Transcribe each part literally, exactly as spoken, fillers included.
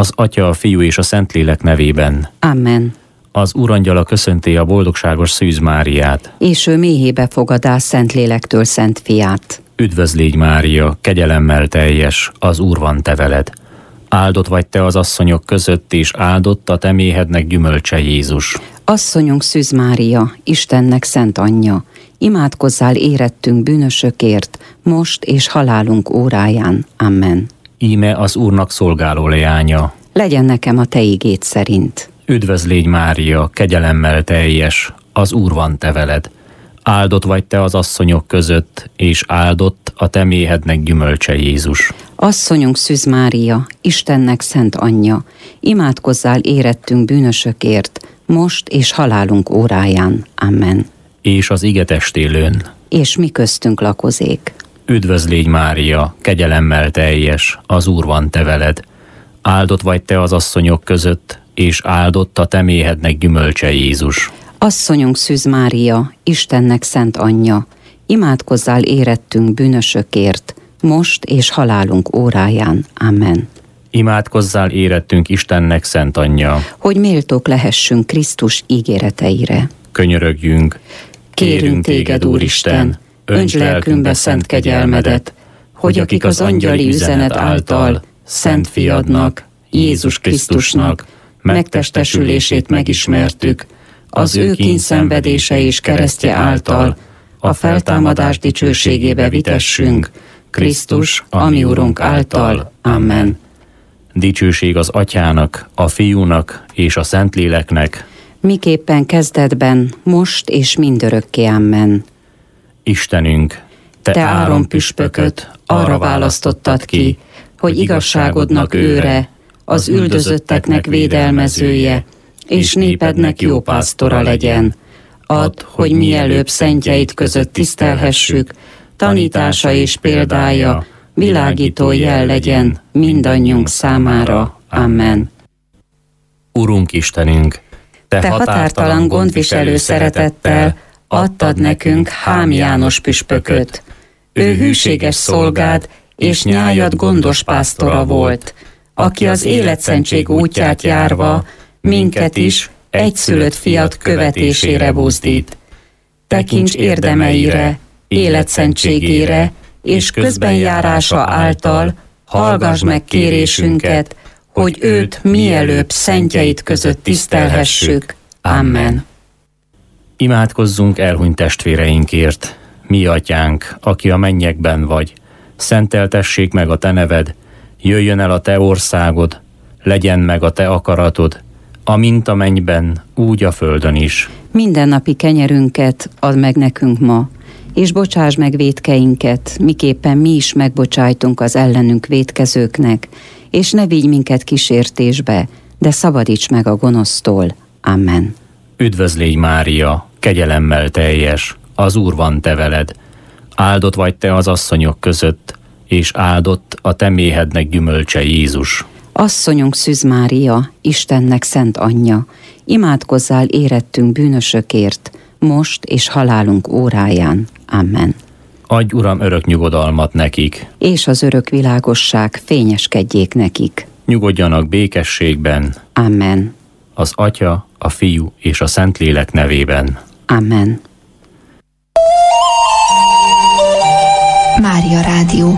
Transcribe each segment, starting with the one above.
Az Atya, a Fiú és a Szentlélek nevében. Amen. Az Úrangyala köszönti a boldogságos Szűz Máriát. És ő méhébe fogadás Szentlélektől Szent Fiát. Üdvözlégy Mária, kegyelemmel teljes, az Úr van te veled. Áldott vagy te az asszonyok között, és áldott a te méhednek gyümölcse Jézus. Asszonyunk Szűz Mária, Istennek szent anyja, imádkozzál érettünk bűnösökért, most és halálunk óráján. Amen. Íme az Úrnak szolgáló leánya. Legyen nekem a te ígéd szerint. Üdvözlégy Mária, kegyelemmel teljes, az Úr van te veled. Áldott vagy te az asszonyok között, és áldott a te méhednek gyümölcse Jézus. Asszonyunk Szűz Mária, Istennek szent anyja, imádkozzál érettünk bűnösökért, most és halálunk óráján. Amen. És az ige testélőn. És mi köztünk lakozék. Üdvözlégy Mária, kegyelemmel teljes, az Úr van te veled. Áldott vagy te az asszonyok között, és áldott a te méhednek gyümölcse Jézus. Asszonyunk Szűz Mária, Istennek szent anyja, imádkozzál érettünk bűnösökért, most és halálunk óráján. Amen. Imádkozzál érettünk Istennek szent anyja, hogy méltók lehessünk Krisztus ígéreteire. Könyörögjünk. Kérünk téged, Úristen, önts lelkünkbe szent kegyelmedet, hogy akik az angyali üzenet által Szent Fiadnak, Jézus Krisztusnak megtestesülését megismertük, az ő kínszenvedése és keresztje által a feltámadás dicsőségébe vitessünk, Krisztus, a mi Urunk által. Amen. Dicsőség az Atyának, a Fiúnak és a Szentléleknek, miképpen kezdetben, most és mindörökké. Amen. Istenünk, te, Te Áron püspököt arra választottad ki, hogy igazságodnak őre, az üldözötteknek védelmezője, és népednek jó pásztora legyen. Add, hogy mielőbb szentjeid között tisztelhessük, tanítása és példája világító jel legyen mindannyiunk számára. Amen. Urunk Istenünk, te, Te határtalan gondviselő szeretettel adtad nekünk Hám János püspököt. Ő hűséges szolgád és nyájad gondos pásztora volt, aki az életszentség útját járva minket is egyszülött fiat követésére buzdít. Tekints érdemeire, életszentségére és közbenjárása által hallgass meg kérésünket, hogy őt mielőbb szentjeid között tisztelhessük. Amen. Imádkozzunk elhunyt testvéreinkért. Mi Atyánk, aki a mennyekben vagy, szenteltessék meg a te neved, jöjjön el a te országod, legyen meg a te akaratod, amint a mennyben, úgy a földön is. Mindennapi kenyerünket add meg nekünk ma, és bocsáss meg vétkeinket, miképpen mi is megbocsájtunk az ellenünk vétkezőknek, és ne vigy minket kísértésbe, de szabadíts meg a gonosztól. Amen. Üdvözlégy Mária, kegyelemmel teljes, az Úr van te veled. Áldott vagy te az asszonyok között, és áldott a te méhednek gyümölcse Jézus. Asszonyunk Szűz Mária, Istennek szent anyja, imádkozzál érettünk bűnösökért, most és halálunk óráján. Amen. Adj, Uram, örök nyugodalmat nekik, és az örök világosság fényeskedjék nekik. Nyugodjanak békességben. Amen. Az Atya, a Fiú és a Szentlélek nevében. Amen. Mária Rádió.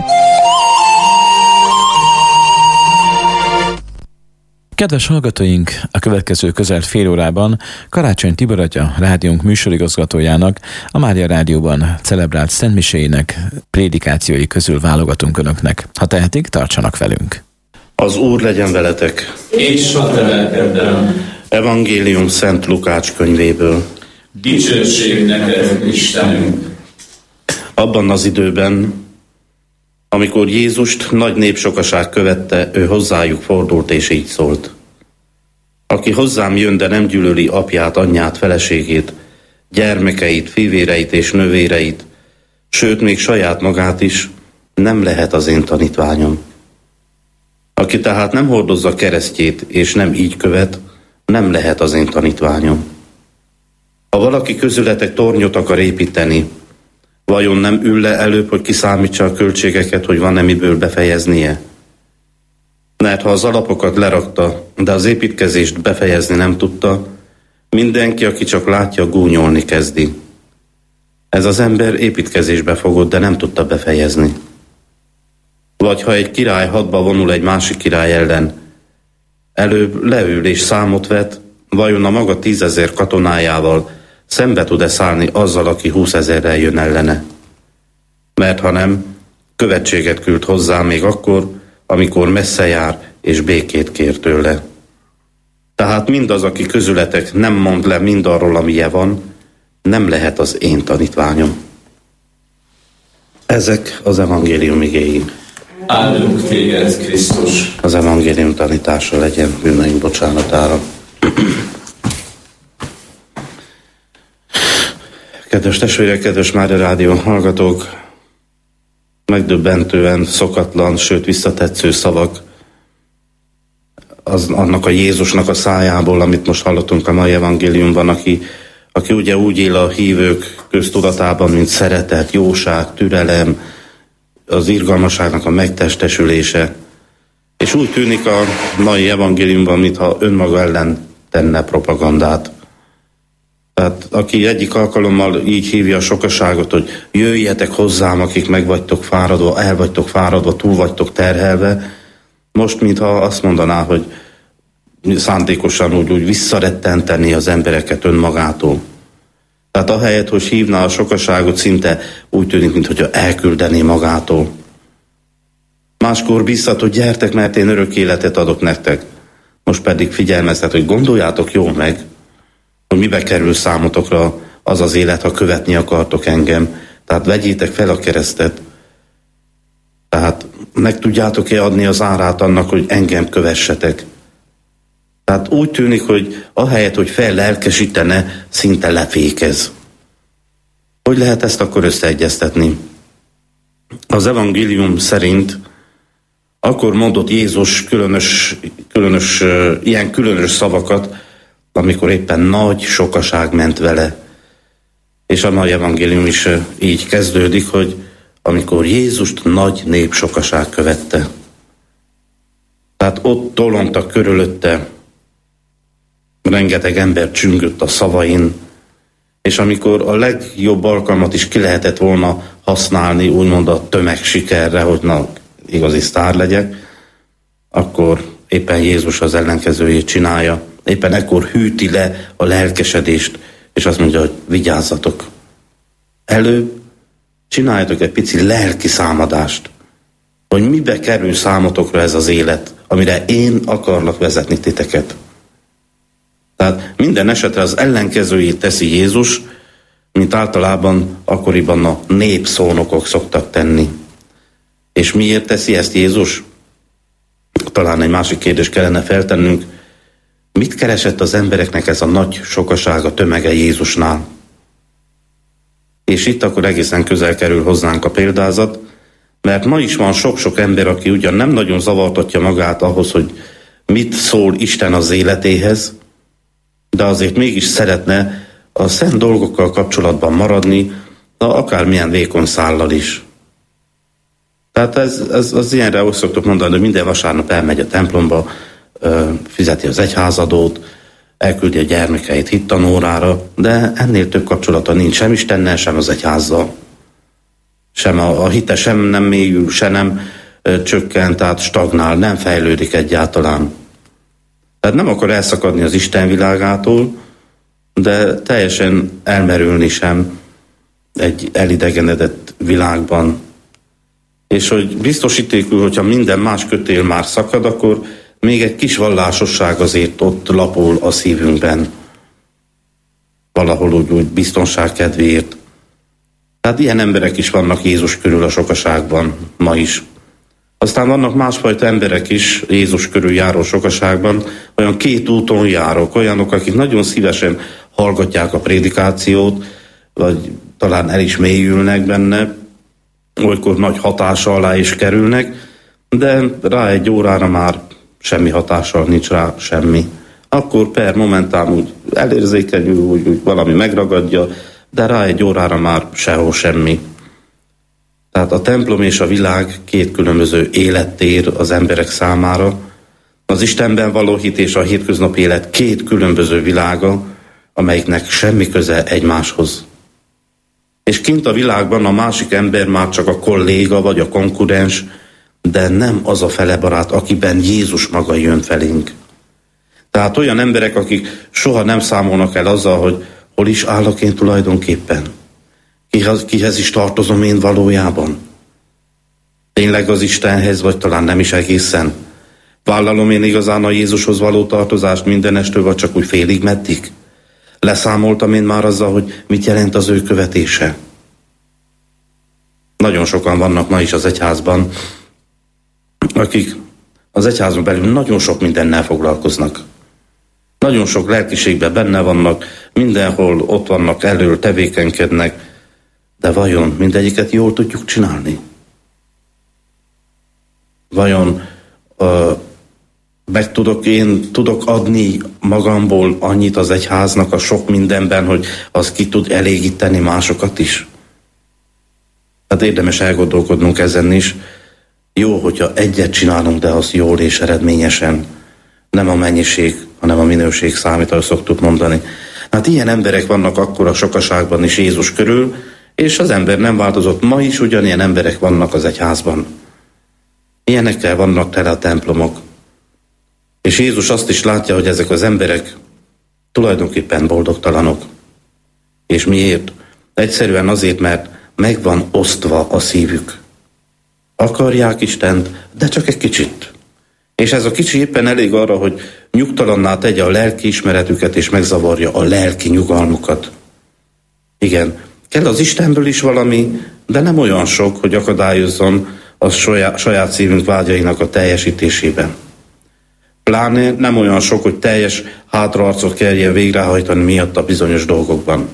Kedves hallgatóink, a következő közel fél órában Karácsony Tibor atya, rádiónk műsorigazgatójának, a Mária Rádióban celebrált szentmiséinek prédikációi közül válogatunk önöknek. Ha tehetik, tartsanak velünk. Az Úr legyen veletek. És a te lelkeddel. Evangélium Szent Lukács könyvéből. Dicsőség neked, Istenünk. Abban az időben, amikor Jézust nagy népsokaság követte, ő hozzájuk fordult és így szólt. Aki hozzám jön, de nem gyűlöli apját, anyját, feleségét, gyermekeit, fivéreit és nővéreit, sőt még saját magát is, nem lehet az én tanítványom. Aki tehát nem hordozza keresztjét és nem így követ, nem lehet az én tanítványom. Ha valaki közületek tornyot akar építeni, vajon nem ül le előbb, hogy kiszámítsa a költségeket, hogy van-e miből befejeznie? Mert ha az alapokat lerakta, de az építkezést befejezni nem tudta, mindenki, aki csak látja, gúnyolni kezdi. Ez az ember építkezésbe fogott, de nem tudta befejezni. Vagy ha egy király hadba vonul egy másik király ellen, előbb leül és számot vet, vajon a maga tízezer katonájával szembe tud-e szállni azzal, aki húszezerrel jön ellene? Mert ha nem, követséget küld hozzá még akkor, amikor messze jár és békét kér tőle. Tehát mindaz, aki közületek nem mond le mindarról, amilyen van, nem lehet az én tanítványom. Ezek az evangélium igéi. Áldunk téged, Krisztus! Az evangélium tanítása legyen bűneink bocsánatára. Kedves testvérek, kedves Mária Rádió hallgatók, megdöbbentően szokatlan, sőt visszatetsző szavak az, annak a Jézusnak a szájából, amit most hallottunk a mai evangéliumban, aki, aki ugye úgy él a hívők köztudatában, mint szeretet, jóság, türelem, az irgalmaságnak a megtestesülése. És úgy tűnik a mai evangéliumban, mintha önmaga ellen tenne propagandát. Tehát aki egyik alkalommal így hívja a sokaságot, hogy jöjjetek hozzám, akik meg vagytok fáradva, el vagytok fáradva, túl vagytok terhelve, most mintha azt mondaná, hogy szándékosan úgy, úgy visszarettenteni az embereket önmagától. Tehát ahelyett, hogy hívná a sokaságot, szinte úgy tűnik, mintha elküldené magától. Máskor biztat, hogy gyertek, mert én örök életet adok nektek. Most pedig figyelmeztet, hogy gondoljátok jól meg, hogy mibe kerül számotokra az az élet, ha követni akartok engem. Tehát vegyétek fel a keresztet. Tehát meg tudjátok-e adni az árát annak, hogy engem kövessetek. Tehát úgy tűnik, hogy ahelyett, hogy fellelkesítene, szinte lefékez. Hogy lehet ezt akkor összeegyeztetni? Az evangélium szerint akkor mondott Jézus különös, különös, ilyen különös szavakat, amikor éppen nagy sokaság ment vele. És a mai evangélium is így kezdődik, hogy amikor Jézust nagy népsokaság követte. Tehát ott tolongtak körülötte, rengeteg ember csüngött a szavain, és amikor a legjobb alkalmat is ki lehetett volna használni, úgymond a tömeg sikerre, hogy na, igazi sztár legyek, akkor éppen Jézus az ellenkezőjét csinálja. Éppen ekkor hűti le a lelkesedést, és azt mondja, hogy vigyázzatok. Előbb csináljatok egy pici lelki számadást, hogy mibe kerül számotokra ez az élet, amire én akarlak vezetni titeket. Tehát minden esetre az ellenkezőjét teszi Jézus, mint általában akkoriban a népszónokok szoktak tenni. És miért teszi ezt Jézus? Talán egy másik kérdést kellene feltennünk. Mit keresett az embereknek ez a nagy sokasága, tömege Jézusnál? És itt akkor egészen közel kerül hozzánk a példázat, mert ma is van sok-sok ember, aki ugyan nem nagyon zavartatja magát ahhoz, hogy mit szól Isten az életéhez, de azért mégis szeretne a szent dolgokkal kapcsolatban maradni, de akármilyen vékony szállal is. Tehát ez, ez az ilyenre úgy szoktuk mondani, hogy minden vasárnap elmegy a templomba, fizeti az egyházadót, elküldi a gyermekeit hittanórára, de ennél több kapcsolata nincs sem Istennel, sem az egyházzal. Sem a, a hite sem nem mélyül, se nem ö, csökkent, tehát stagnál, nem fejlődik egyáltalán. Tehát nem akar elszakadni az Isten világától, de teljesen elmerülni sem egy elidegenedett világban. És hogy biztosítékül, hogyha minden más kötél már szakad, akkor még egy kis vallásosság azért ott lapul a szívünkben. Valahol úgy, úgy biztonság kedvéért. Tehát ilyen emberek is vannak Jézus körül a sokaságban, ma is. Aztán vannak másfajta emberek is Jézus körül járó sokaságban, olyan két úton járok, olyanok, akik nagyon szívesen hallgatják a prédikációt, vagy talán el is mélyülnek benne, olykor nagy hatása alá is kerülnek, de rá egy órára már semmi hatással nincs rá semmi. Akkor per momentán úgy elérzékenyül, úgy, úgy valami megragadja, de rá egy órára már sehol semmi. Tehát a templom és a világ két különböző élettér az emberek számára. Az Istenben való hit és a hétköznapi élet két különböző világa, amelyiknek semmi köze egymáshoz. És kint a világban a másik ember már csak a kolléga vagy a konkurens, de nem az a felebarát, akiben Jézus maga jön felénk. Tehát olyan emberek, akik soha nem számolnak el azzal, hogy hol is állok én tulajdonképpen. Kihez, kihez is tartozom én valójában? Tényleg az Istenhez, vagy talán nem is egészen? Vállalom én igazán a Jézushoz való tartozást mindenestől, vagy csak úgy félig meddig? Leszámoltam én már azzal, hogy mit jelent az ő követése? Nagyon sokan vannak ma is az egyházban, akik az egyházon belül nagyon sok mindennel foglalkoznak. Nagyon sok lelkiségben benne vannak, mindenhol ott vannak, elől tevékenykednek, de vajon mindegyiket jól tudjuk csinálni? Vajon uh, meg tudok én tudok adni magamból annyit az egyháznak a sok mindenben, hogy az ki tud elégíteni másokat is? Hát érdemes elgondolkodnunk ezen is. Jó, hogyha egyet csinálunk, de az jól és eredményesen. Nem a mennyiség, hanem a minőség számít, ahogy szoktuk mondani. Hát ilyen emberek vannak akkor a sokaságban is Jézus körül, és az ember nem változott. Ma is ugyanilyen emberek vannak az egyházban. Ilyenekkel vannak tele a templomok. És Jézus azt is látja, hogy ezek az emberek tulajdonképpen boldogtalanok. És miért? Egyszerűen azért, mert meg van osztva a szívük. Akarják Istent, de csak egy kicsit. És ez a kicsi éppen elég arra, hogy nyugtalanná tegye a lelki ismeretüket, és megzavarja a lelki nyugalmukat. Igen, kell az Istenből is valami, de nem olyan sok, hogy akadályozzon a saját, saját szívünk vágyainak a teljesítésében. Pláne nem olyan sok, hogy teljes hátraarcot kelljen végrehajtani miatt a bizonyos dolgokban.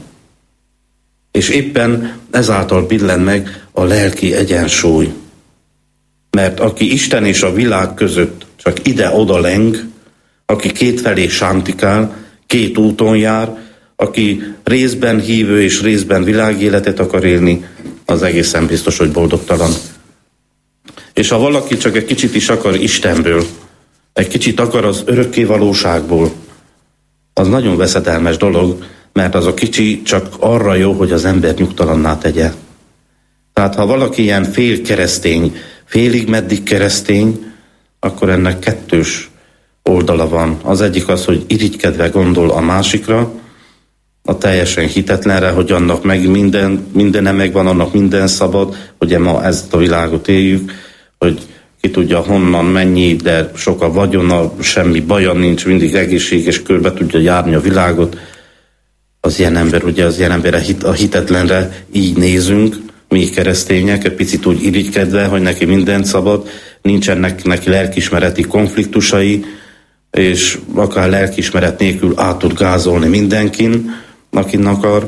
És éppen ezáltal billen meg a lelki egyensúly. Mert aki Isten és a világ között csak ide-oda leng, aki kétfelé sántikál, két úton jár, aki részben hívő és részben világéletet akar élni, az egészen biztos, hogy boldogtalan. És ha valaki csak egy kicsit is akar Istenből, egy kicsit akar az örökké valóságból, az nagyon veszedelmes dolog, mert az a kicsi csak arra jó, hogy az ember nyugtalanná tegye. Tehát ha valaki ilyen fél keresztény, félig meddig keresztény, akkor ennek kettős oldala van. Az egyik az, hogy irigykedve gondol a másikra, a teljesen hitetlenre, hogy annak meg minden, mindene megvan, annak minden szabad, ugye ma ezt a világot éljük, hogy ki tudja honnan mennyi, de sok a vagyona, semmi baja nincs, mindig egészséges körbe tudja járni a világot. Az ilyen ember, ugye az ilyen ember a hitetlenre így nézünk, mi keresztények, egy picit úgy irigykedve, hogy neki mindent szabad, nincsenek neki lelkismereti konfliktusai, és akár lelkismeret nélkül át tud gázolni mindenkin, akin akar,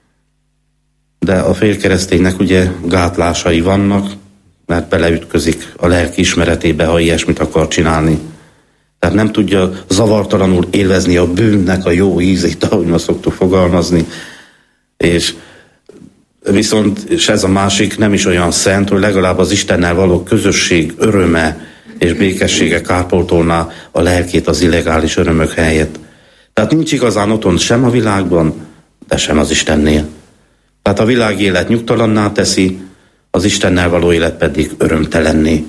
de a félkereszténynek ugye gátlásai vannak, mert beleütközik a lelki ismeretébe, ha ilyesmit akar csinálni. Tehát nem tudja zavartalanul élvezni a bűnnek a jó ízét, ahogy ma szoktuk fogalmazni, és viszont, és ez a másik nem is olyan szent, hogy legalább az Istennel való közösség öröme és békessége kárpótolná a lelkét az illegális örömök helyett. Tehát nincs igazán otthon sem a világban, de sem az Istennél. Tehát a világ élet nyugtalanná teszi, az Istennel való élet pedig örömtelenné.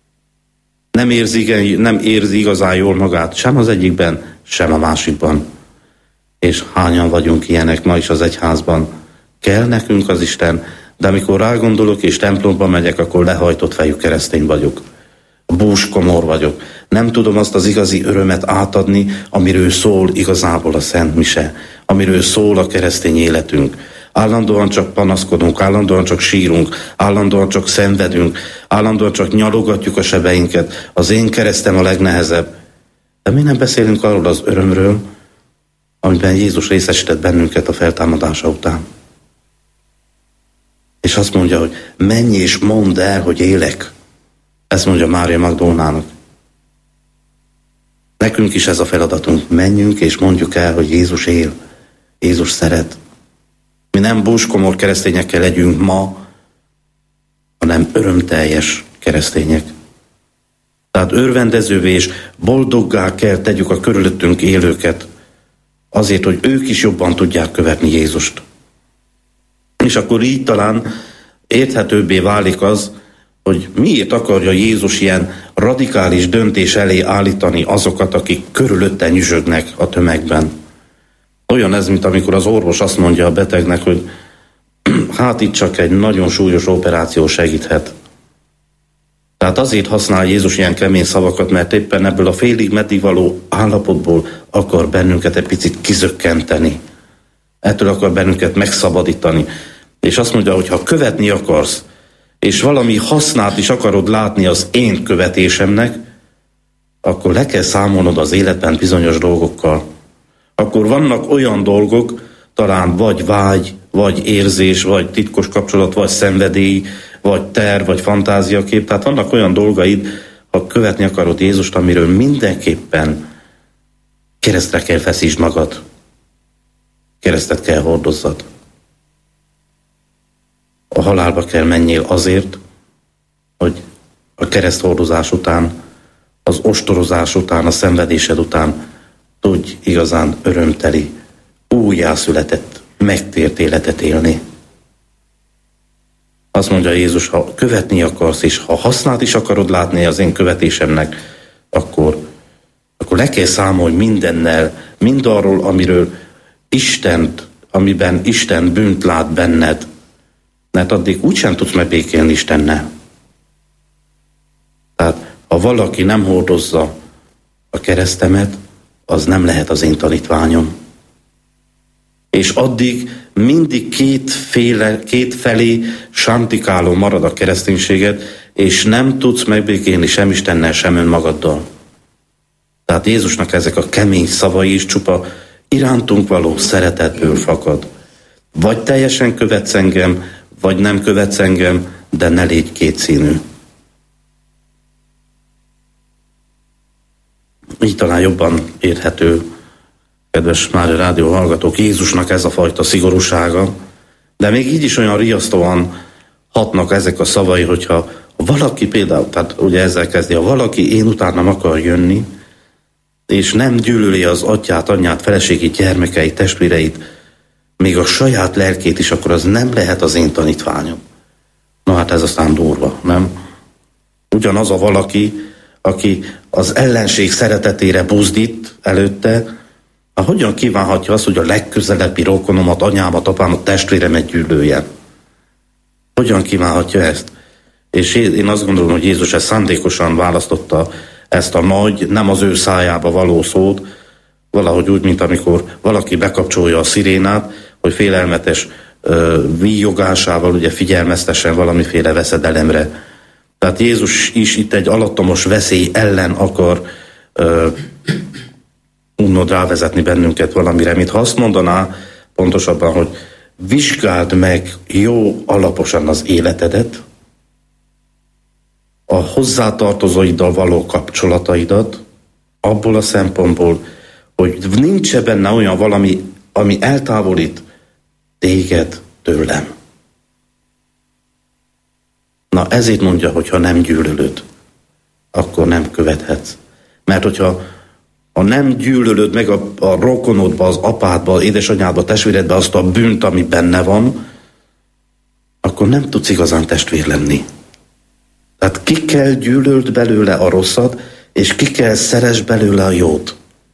Nem érzi, nem érzi igazán jól magát sem az egyikben, sem a másikban. És hányan vagyunk ilyenek ma is az egyházban. Kell nekünk az Isten, de amikor rágondolok és templomba megyek, akkor lehajtott fejű keresztény vagyok. Búskomor vagyok. Nem tudom azt az igazi örömet átadni, amiről szól igazából a Szent Mise, amiről szól a keresztény életünk. Állandóan csak panaszkodunk, állandóan csak sírunk, állandóan csak szenvedünk, állandóan csak nyalogatjuk a sebeinket. Az én keresztem a legnehezebb. De mi nem beszélünk arról az örömről, amiben Jézus részesített bennünket a feltámadása után. És azt mondja, hogy menj és mondd el, hogy élek. Ezt mondja Mária Magdolnának. Nekünk is ez a feladatunk. Menjünk és mondjuk el, hogy Jézus él. Jézus szeret. Mi nem búskomor keresztényekkel legyünk ma, hanem örömteljes keresztények. Tehát örvendezővé és boldoggá kell tegyük a körülöttünk élőket, azért, hogy ők is jobban tudják követni Jézust. És akkor így talán érthetőbbé válik az, hogy miért akarja Jézus ilyen radikális döntés elé állítani azokat, akik körülötte nyüzsögnek a tömegben. Olyan ez, mint amikor az orvos azt mondja a betegnek, hogy hát itt csak egy nagyon súlyos operáció segíthet. Tehát azért használ Jézus ilyen kemény szavakat, mert éppen ebből a félig meddig való állapotból akar bennünket egy picit kizökkenteni. Ettől akar bennünket megszabadítani. És azt mondja, hogy ha követni akarsz, és valami hasznát is akarod látni az én követésemnek, akkor le kell számolnod az életben bizonyos dolgokkal. Akkor vannak olyan dolgok, talán vagy vágy, vagy érzés, vagy titkos kapcsolat, vagy szenvedély, vagy terv, vagy fantáziakép. Tehát vannak olyan dolgaid, ha követni akarod Jézust, amiről mindenképpen keresztre kell feszítsd magad. Keresztet kell hordozzad. A halálba kell menjél azért, hogy a kereszthordozás után, az ostorozás után, a szenvedésed után tudj igazán örömteli, újjászületett, megtért életet élni. Azt mondja Jézus, ha követni akarsz, és ha hasznát is akarod látni az én követésemnek, akkor, akkor le kell számolj mindennel, mindarról, amiről Istent, amiben Isten bűnt lát benned, mert addig úgysem tudsz megbékélni Istennel. Tehát, ha valaki nem hordozza a keresztemet, az nem lehet az én tanítványom. És addig mindig kétféle, kétfelé sántikáló marad a kereszténységed, és nem tudsz megbékélni sem Istennel, sem önmagaddal. Tehát Jézusnak ezek a kemény szavai is csupa irántunk való szeretetből fakad. Vagy teljesen követsz engem, vagy nem követsz engem, de ne légy kétszínű. Így talán jobban érthető, kedves Mária Rádió hallgatók, Jézusnak ez a fajta szigorúsága, de még így is olyan riasztóan hatnak ezek a szavai, hogyha valaki például, tehát ugye ezzel kezdi, ha valaki én utánam akar jönni, és nem gyűlöli az atyát, anyját, feleségét, gyermekeit, testvéreit, még a saját lelkét is, akkor az nem lehet az én tanítványom. Na hát ez aztán durva, nem? Ugyanaz a valaki, aki az ellenség szeretetére buzdít előtte, hát hogyan kívánhatja azt, hogy a legközelebbi rokonomat, anyámat, apámat, testvéremet gyűlöljen? Hogyan kívánhatja ezt? És én azt gondolom, hogy Jézus ezt szándékosan választotta ezt a nagy, nem az ő szájába való szót, valahogy úgy, mint amikor valaki bekapcsolja a szirénát, hogy félelmetes uh, víjogásával ugye figyelmeztessen valamiféle veszedelemre. Tehát Jézus is itt egy alattomos veszély ellen akar uh, úgymond rávezetni bennünket valamire, mint ha azt mondaná pontosabban, hogy vizsgáld meg jó alaposan az életedet, a hozzátartozóiddal való kapcsolataidat, abból a szempontból, hogy nincs benne olyan valami, ami eltávolít téged tőlem. Na ezért mondja, hogy ha nem gyűlölöd, akkor nem követhetsz. Mert hogyha ha nem gyűlölöd meg a, a rokonodba, az apádba, az édesanyádba, a testvéredbe azt a bűnt, ami benne van, akkor nem tudsz igazán testvér lenni. Tehát ki kell gyűlöld belőle a rosszat, és ki kell szeress belőle a jót.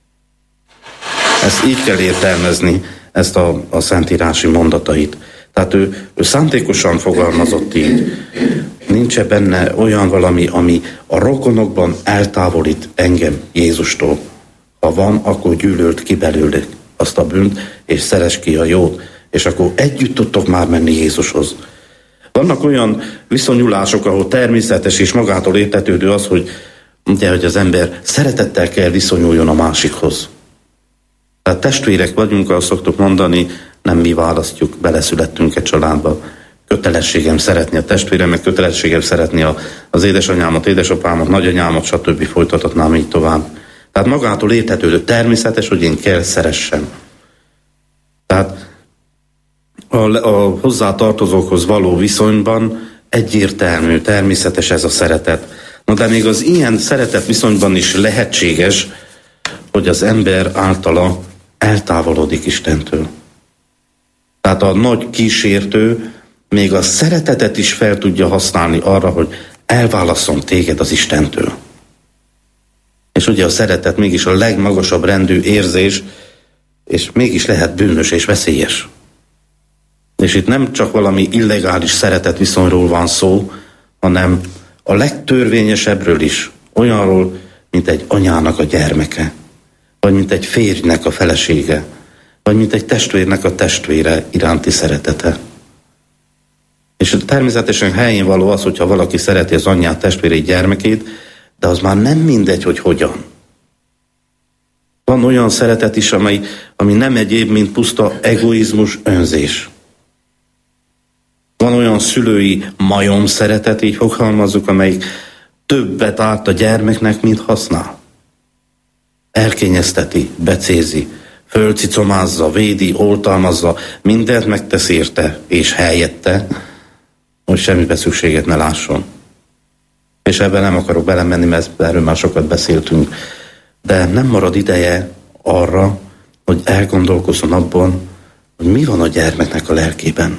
Ezt így kell értelmezni, ezt a, a szentírási mondatait. Tehát ő, ő szándékosan fogalmazott így. Nincs benne olyan valami, ami a rokonokban eltávolít engem Jézustól. Ha van, akkor gyűlöld ki belőle azt a bűnt, és szeress ki a jót, és akkor együtt tudtok már menni Jézushoz. Vannak olyan viszonyulások, ahol természetes és magától értetődő az, hogy, ugye, hogy az ember szeretettel kell viszonyuljon a másikhoz. Tehát testvérek vagyunk, azt szoktuk mondani, nem mi választjuk, beleszülettünk egy családba. Kötelességem szeretni a testvéremet, kötelességem szeretni a, az édesanyámat, édesapámat, nagyanyámat, stb. Folytathatnám így tovább. Tehát magától értetődő, természetes, hogy én kell szeressem. Tehát a, a hozzátartozókhoz való viszonyban egyértelmű, természetes ez a szeretet. No, de még az ilyen szeretet viszonyban is lehetséges, hogy az ember általa eltávolodik Istentől. Tehát a nagy kísértő még a szeretetet is fel tudja használni arra, hogy elválasszon téged az Istentől. És ugye a szeretet mégis a legmagasabb rendű érzés, és mégis lehet bűnös és veszélyes. És itt nem csak valami illegális szeretet viszonyról van szó, hanem a legtörvényesebbről is, olyanról, mint egy anyának a gyermeke, vagy mint egy férjnek a felesége, vagy mint egy testvérnek a testvére iránti szeretete. És természetesen helyén való az, hogyha valaki szereti az anyját, testvérét, gyermekét, de az már nem mindegy, hogy hogyan. Van olyan szeretet is, amely, ami nem egyéb, mint puszta egoizmus, önzés. Van olyan szülői majom szeretet, így fogalmazzuk, amelyik többet árt a gyermeknek, mint használ. Elkényezteti, becézi, fölcicomázza, védi, oltalmazza, mindent megtesz érte és helyette, hogy semmibe szükséget ne lásson. És ebben nem akarok belemenni, mert erről már sokat beszéltünk. De nem marad ideje arra, hogy elgondolkozzon abban, hogy mi van a gyermeknek a lelkében.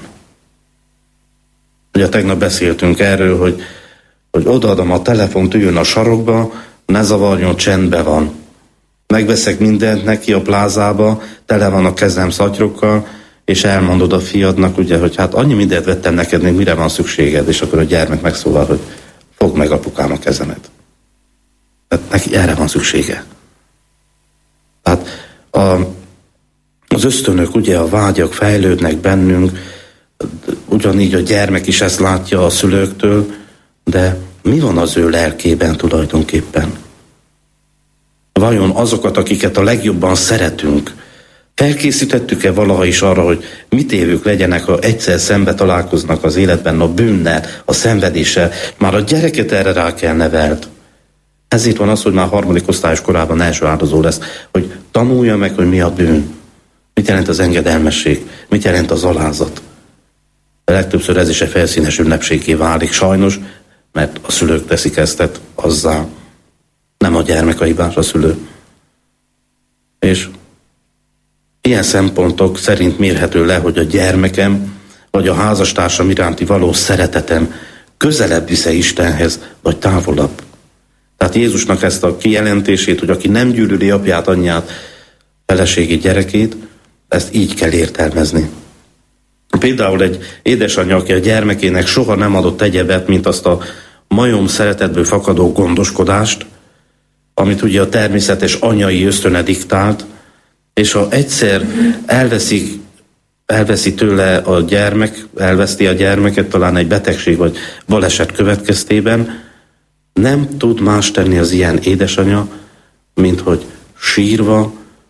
Ugye tegnap beszéltünk erről, hogy, hogy odaadom a telefont, üljön a sarokba, ne zavarjon, csendben van. Megveszek mindent neki a plázába, tele van a kezem szatyrokkal, és elmondod a fiadnak, ugye, hogy hát annyi mindent vettem neked, még mire van szükséged, és akkor a gyermek megszólal, hogy fogd meg apukám a kezemet. Tehát neki erre van szüksége. Tehát a, az ösztönök, ugye a vágyak fejlődnek bennünk, ugyanígy a gyermek is ezt látja a szülőktől, de mi van az ő lelkében tulajdonképpen? Vajon azokat, akiket a legjobban szeretünk, felkészítettük-e valaha is arra, hogy mit évők legyenek, ha egyszer szembe találkoznak az életben a bűnnel, a szenvedéssel? Már a gyereket erre rá kell neveld. Ezért van az, hogy már harmadik osztályos korában első áldozó lesz, hogy tanulja meg, hogy mi a bűn. Mit jelent az engedelmesség? Mit jelent az alázat? De legtöbbször ez is egy felszínes ünnepségé válik sajnos, mert a szülők teszik ezt azzá. Nem a gyermek a hibás, a szülő. És ilyen szempontok szerint mérhető le, hogy a gyermekem vagy a házastársam iránti való szeretetem közelebb visze Istenhez, vagy távolabb. Tehát Jézusnak ezt a kijelentését, hogy aki nem gyűlöli apját, anyját, feleségét, gyerekét, ezt így kell értelmezni. Például egy édesanyja, aki a gyermekének soha nem adott egyebet, mint azt a majom szeretetből fakadó gondoskodást, amit ugye a természetes anyai ösztöne diktált, és ha egyszer elveszi, elveszi tőle a gyermek, elveszti a gyermeket, talán egy betegség vagy baleset következtében, nem tud más tenni az ilyen édesanya, mint hogy sírva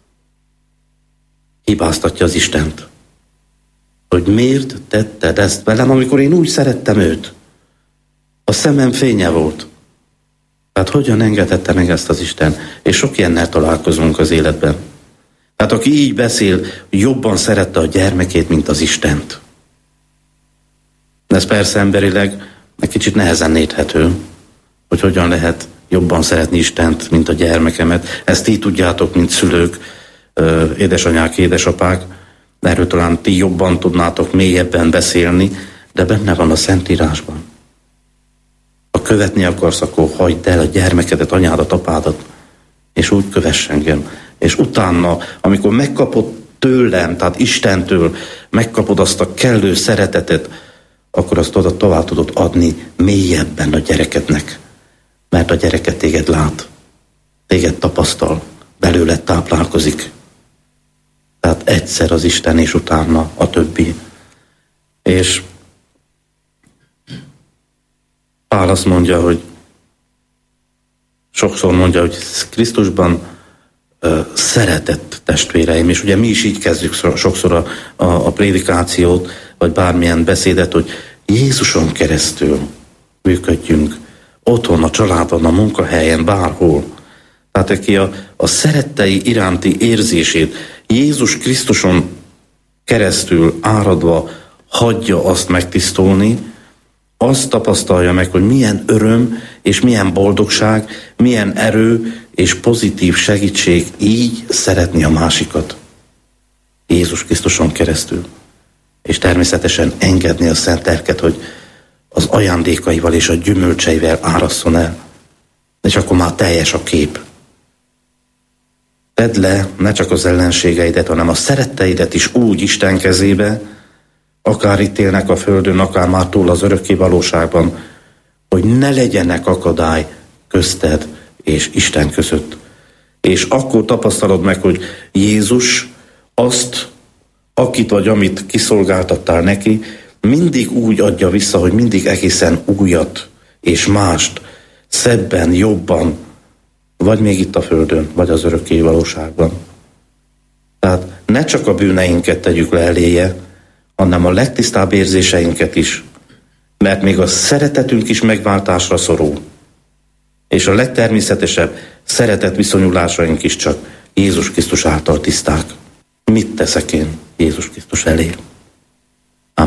hibáztatja az Istent. Hogy miért tetted ezt velem, amikor én úgy szerettem őt. A szemem fénye volt. Tehát hogyan engedhette meg ezt az Isten? És sok ilyennel találkozunk az életben. Tehát aki így beszél, jobban szerette a gyermekét, mint az Istent. De ez persze emberileg egy kicsit nehezen érthető, hogy hogyan lehet jobban szeretni Istent, mint a gyermekemet. Ezt így tudjátok, mint szülők, édesanyák, édesapák, de erről talán ti jobban tudnátok mélyebben beszélni, de benne van a Szentírásban. Ha követni akarsz, akkor hagyd el a gyermekedet, anyádat, apádat, és úgy kövess engem. És utána, amikor megkapod tőlem, tehát Istentől, megkapod azt a kellő szeretetet, akkor azt oda tovább tudod adni mélyebben a gyerekednek. Mert a gyereket téged lát, téged tapasztal, belőled táplálkozik. Tehát egyszer az Isten, és utána a többi. És Pál azt mondja, hogy sokszor mondja, hogy Krisztusban uh, szeretett testvéreim, és ugye mi is így kezdjük sokszor a, a, a prédikációt, vagy bármilyen beszédet, hogy Jézuson keresztül működjünk, otthon, a családban, a munkahelyen, bárhol. Tehát aki a, a szerettei iránti érzését Jézus Krisztuson keresztül áradva hagyja azt megtisztulni, azt tapasztalja meg, hogy milyen öröm és milyen boldogság, milyen erő és pozitív segítség így szeretni a másikat. Jézus Krisztuson keresztül. És természetesen engedni a szent lelket, hogy az ajándékaival és a gyümölcseivel árasszon el. És akkor már teljes a kép. Tedd le ne csak az ellenségeidet, hanem a szeretteidet is úgy Isten kezébe, akár itt élnek a földön, akár már túl az örökké valóságban, hogy ne legyenek akadály közted és Isten között. És akkor tapasztalod meg, hogy Jézus azt, akit vagy amit kiszolgáltattál neki, mindig úgy adja vissza, hogy mindig egészen újat és mást, szebben, jobban, vagy még itt a földön, vagy az örökké valóságban. Tehát ne csak a bűneinket tegyük le eléje, hanem a legtisztább érzéseinket is, mert még a szeretetünk is megváltásra szorul. És a legtermészetesebb szeretet viszonyulásaink is csak Jézus Krisztus által tiszták. Mit teszek én Jézus Krisztus elé?